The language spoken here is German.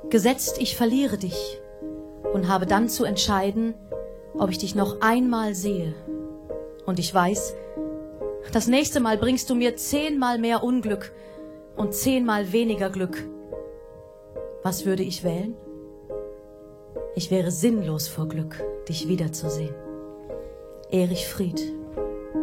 Gesetzt, ich verliere dich und habe dann zu entscheiden, ob ich dich noch einmal sehe. Und ich weiß, das nächste Mal bringst du mir 10-mal mehr Unglück und 10-mal weniger Glück. Was würde ich wählen? Ich wäre sinnlos vor Glück, dich wiederzusehen. Erich Fried.